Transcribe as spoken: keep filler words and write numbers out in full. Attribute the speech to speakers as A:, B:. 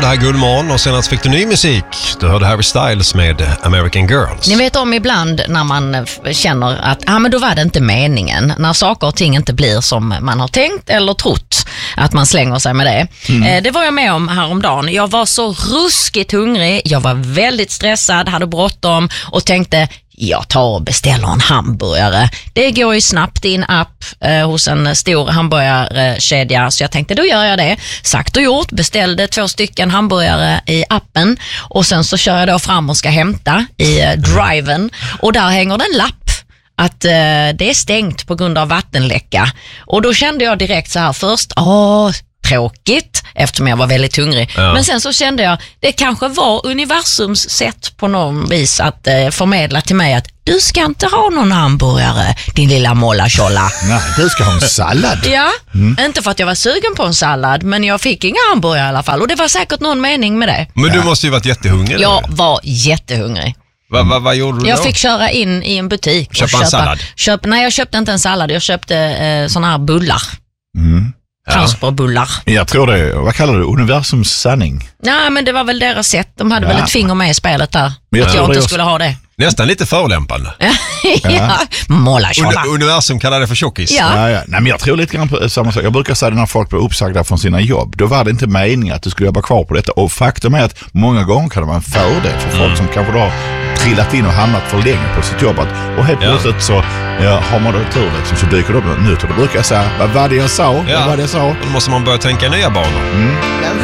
A: här Guldmorgon och senast fick du ny musik. Du hörde Harry Styles med American Girls.
B: Ni vet om ibland när man känner att ah, men då var det inte meningen. När saker och ting inte blir som man har tänkt eller trott, att man slänger sig med det. Mm. Eh, det var jag med om häromdagen. Jag var så ruskigt hungrig. Jag var väldigt stressad, hade bråttom och tänkte... Jag tar och beställer en hamburgare. Det går ju snabbt i en app eh, hos en stor hamburgarkedja. Så jag tänkte, då gör jag det. Sagt och gjort, beställde två stycken hamburgare i appen. Och sen så kör jag då fram och ska hämta i eh, driven. Och där hänger det en lapp att eh, det är stängt på grund av vattenläcka. Och då kände jag direkt så här först, åh... tråkigt, eftersom jag var väldigt hungrig. Ja. Men sen så kände jag, det kanske var universums sätt på någon vis att eh, förmedla till mig att du ska inte ha någon hamburgare, din lilla molla-tjolla.
C: Nej, du ska ha en sallad.
B: Ja, mm. Inte för att jag var sugen på en sallad, men jag fick inga hamburgare i alla fall. Och det var säkert någon mening med det.
A: Men du
B: ja.
A: måste ju varit jättehungrig.
B: Jag var jättehungrig.
A: Vad va, va gjorde du
B: Jag
A: då?
B: fick köra in i en butik.
A: Köpa
B: och köpa
A: en sallad?
B: Köp, nej, jag köpte inte en sallad. Jag köpte eh, såna här bullar.
C: Mm.
B: Transferbullar.
C: Jag tror det, vad kallar du universums sanning?
B: Nej, men det var väl deras sätt. De hade ja. väl ett finger med i spelet där.
C: Men jag
B: att
C: tror
B: jag inte
C: jag...
B: skulle ha det.
A: Nästan lite förolämpande.
B: ja, måla tjolla.
A: Universum kallar det för tjockis.
C: Ja. Ja, ja. Nej, men jag tror lite grann på samma sak. Jag brukar säga när folk blir uppsagda från sina jobb, då var det inte meningen att du skulle jobba kvar på detta. Och faktum är att många gånger kan det vara en fördel för folk mm. som kanske då har trillat in och hamnat för länge på sitt jobb. Och helt ja. plötsligt så ja, har man då tur liksom, så dyker det upp något nytt. Och då brukar jag säga, vad var det jag sa?
A: Ja.
C: Vad var det jag sa?
A: Då måste man börja tänka i nya banor.
C: Mm.